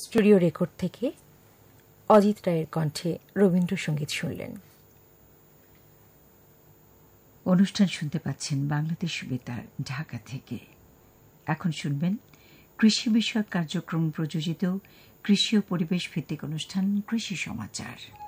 Studio record থেকে অজিত রায়ের কণ্ঠে রবীন্দ্রসঙ্গীত শুনলেন। অনুষ্ঠান শুনতে পাচ্ছেন বাংলাদেশ বেতার ঢাকা থেকে। এখন শুনবেন কৃষি বিষয়ক কার্যক্রম প্রযোজিত কৃষি ও পরিবেশ ভিত্তিক অনুষ্ঠান কৃষি সমাচার।